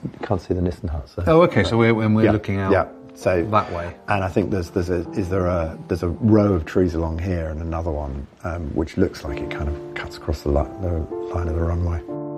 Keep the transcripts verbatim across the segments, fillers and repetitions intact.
you can't see the Nissen huts. Oh, okay. So we're when we're yeah, looking out yeah. so, that way, and I think there's there's a is there a there's a row of trees along here and another one um, which looks like it kind of cuts across the, li- the line of the runway.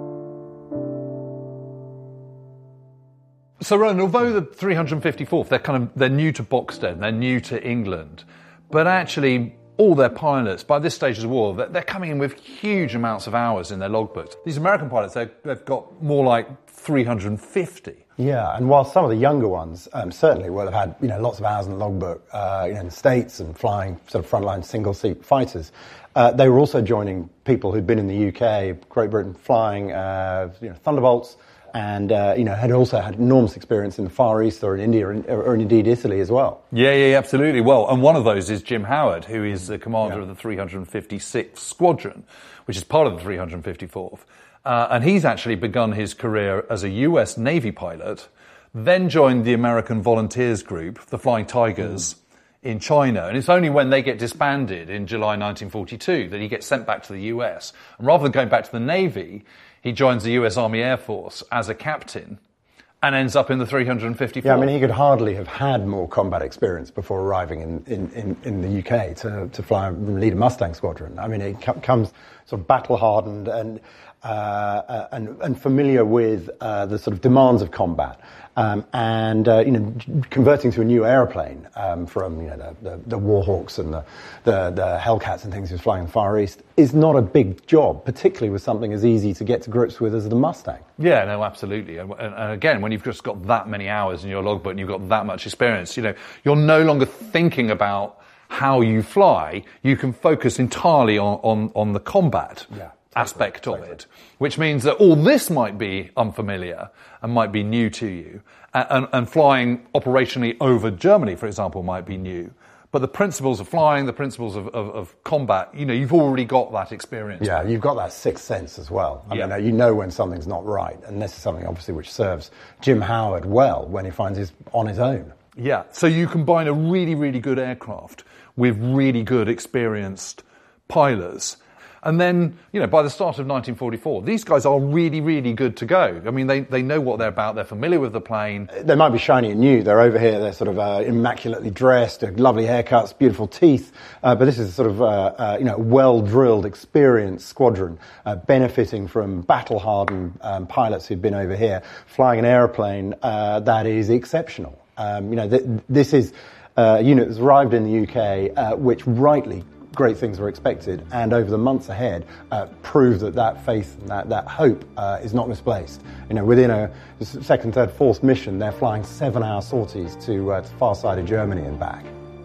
So, Roland, although the three hundred fifty-fourth, they're kind of they're new to Boxted, they're new to England, but actually all their pilots, by this stage of the war, they're, they're coming in with huge amounts of hours in their logbooks. These American pilots, they've got more like three hundred fifty. Yeah, and while some of the younger ones um, certainly will have had you know lots of hours in the logbook, uh, you know, in the States and flying sort of frontline single-seat fighters, uh, they were also joining people who'd been in the U K, Great Britain, flying uh, you know, Thunderbolts, and uh, you know had also had enormous experience in the Far East or in India or, in, or indeed Italy as well. Yeah, yeah, absolutely. Well, and one of those is Jim Howard, who is the commander yeah. of the three hundred fifty-sixth Squadron, which is part of the three hundred fifty-fourth. Uh, and he's actually begun his career as a U S Navy pilot, then joined the American Volunteers Group, the Flying Tigers, mm. in China. And it's only when they get disbanded in July nineteen forty-two that he gets sent back to the U S. And rather than going back to the Navy, he joins the U S Army Air Force as a captain and ends up in the three hundred fifty-fourth. Yeah, I mean, he could hardly have had more combat experience before arriving in, in, in, in the U K to, to fly and lead a Mustang squadron. I mean, he co- comes sort of battle-hardened and, uh, uh, and, and familiar with uh, the sort of demands of combat. Um, and, uh, you know, converting to a new aeroplane um, from, you know, the, the, the Warhawks and the, the, the Hellcats and things he was flying in the Far East is not a big job, particularly with something as easy to get to grips with as the Mustang. Yeah, no, absolutely. And, and again, when you've just got that many hours in your logbook and you've got that much experience, you know, you're no longer thinking about how you fly. You can focus entirely on, on, on the combat. Yeah. aspect totally, of totally. it, which means that all this might be unfamiliar and might be new to you, and, and, and flying operationally over Germany, for example, might be new. But the principles of flying, the principles of, of, of combat, you know, you've already got that experience. Yeah, you've got that sixth sense as well. I yeah. mean, you know when something's not right, and this is something obviously which serves Jim Howard well when he finds he's on his own. Yeah, so you combine a really, really good aircraft with really good, experienced pilots. And then, you know, by the start of nineteen forty-four, these guys are really, really good to go. I mean, they, they know what they're about. They're familiar with the plane. They might be shiny and new. They're over here. They're sort of uh, immaculately dressed, lovely haircuts, beautiful teeth. Uh, but this is sort of, uh, uh, you know, well-drilled, experienced squadron, uh, benefiting from battle-hardened um, pilots who've been over here, flying an aeroplane uh, that is exceptional. Um, you know, th- this is uh, a unit that's arrived in the U K, uh, which rightly great things were expected, and over the months ahead uh, proved that that faith and that, that hope uh, is not misplaced. You know, within a second, third, fourth mission, they're flying seven-hour sorties to, uh, to far side of Germany and back.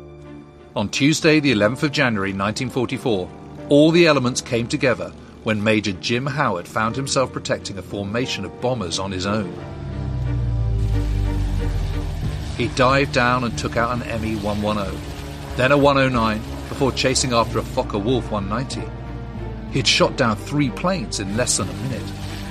On Tuesday, the eleventh of January nineteen forty-four, all the elements came together when Major Jim Howard found himself protecting a formation of bombers on his own. He dived down and took out an M E one ten, then a one oh nine, before chasing after a Fokker Wolf one ninety. He'd shot down three planes in less than a minute.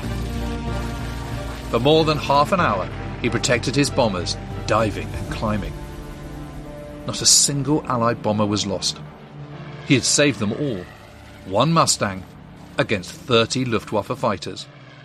For more than half an hour, he protected his bombers, diving and climbing. Not a single Allied bomber was lost. He had saved them all, one Mustang against thirty Luftwaffe fighters.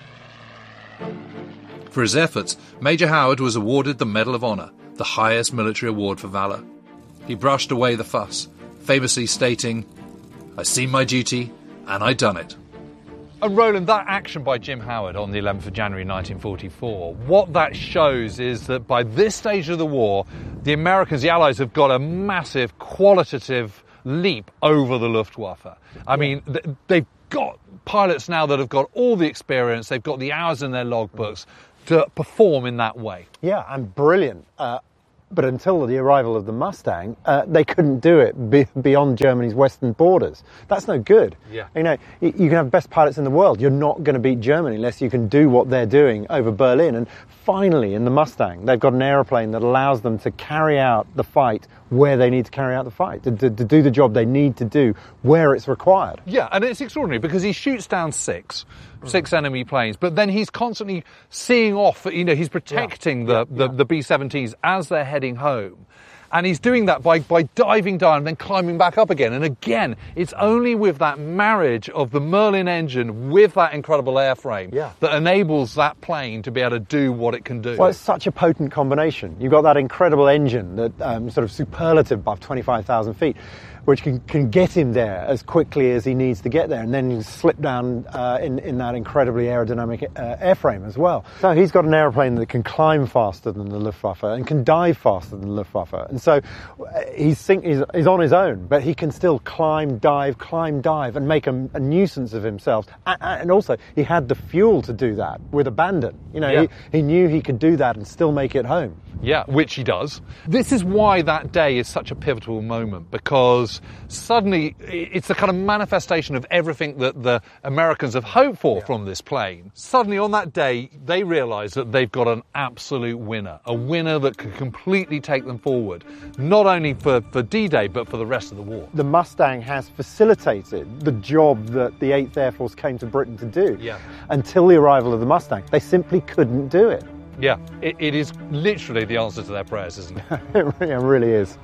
For his efforts, Major Howard was awarded the Medal of Honor, the highest military award for valor. He brushed away the fuss, famously stating, "I seen my duty, and I done it." And Roland, that action by Jim Howard on the eleventh of January nineteen forty-four, what that shows is that by this stage of the war, the Americans, the Allies, have got a massive qualitative leap over the Luftwaffe. I mean, they've got pilots now that have got all the experience, they've got the hours in their logbooks to perform in that way. Yeah, and brilliant. Uh, But until the arrival of the Mustang, uh, they couldn't do it be- beyond Germany's western borders. That's no good. Yeah. You know, you, you can have best pilots in the world. You're not going to beat Germany unless you can do what they're doing over Berlin. And finally, in the Mustang, they've got an aeroplane that allows them to carry out the fight where they need to carry out the fight, to, to, to do the job they need to do where it's required. Yeah, and it's extraordinary because he shoots down six, six enemy planes, but then he's constantly seeing off, you know, he's protecting yeah, the, yeah, the, yeah. the B seventeens as they're heading home. And he's doing that by, by diving down and then climbing back up again. And again, it's only with that marriage of the Merlin engine with that incredible airframe yeah. that enables that plane to be able to do what it can do. Well, it's such a potent combination. You've got that incredible engine, that um, sort of superlative above twenty-five thousand feet, which can, can get him there as quickly as he needs to get there, and then you slip down uh, in, in that incredibly aerodynamic uh, airframe as well. So he's got an aeroplane that can climb faster than the Luftwaffe and can dive faster than the Luftwaffe. And so uh, he's, sink, he's, he's on his own, but he can still climb, dive, climb, dive, and make a, a nuisance of himself. And, and also, he had the fuel to do that with abandon. You know, yeah. he, he knew he could do that and still make it home. Yeah, which he does. This is why that day is such a pivotal moment, because suddenly it's the kind of manifestation of everything that the Americans have hoped for yeah. from this plane. Suddenly on that day, they realise that they've got an absolute winner, a winner that could completely take them forward, not only for, for D-Day, but for the rest of the war. The Mustang has facilitated the job that the eighth Air Force came to Britain to do. Yeah. Until the arrival of the Mustang, they simply couldn't do it. Yeah, it, it is literally the answer to their prayers, isn't it? It really is.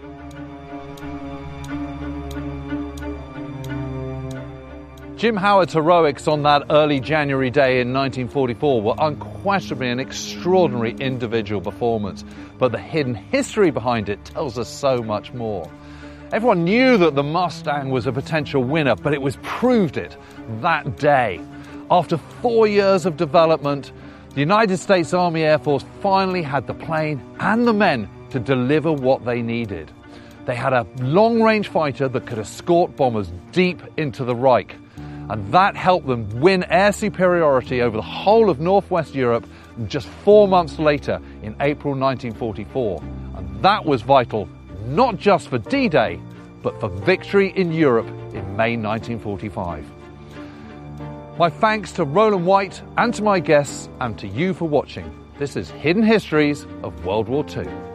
Jim Howard's heroics on that early January day in nineteen forty-four were unquestionably an extraordinary individual performance, but the hidden history behind it tells us so much more. Everyone knew that the Mustang was a potential winner, but it was proved it that day. After four years of development, the United States Army Air Force finally had the plane and the men to deliver what they needed. They had a long-range fighter that could escort bombers deep into the Reich, and that helped them win air superiority over the whole of Northwest Europe just four months later in April nineteen forty-four. And that was vital, not just for D-Day, but for victory in Europe in May nineteen forty-five. My thanks to Roland White and to my guests, and to you for watching. This is Hidden Histories of World War Two.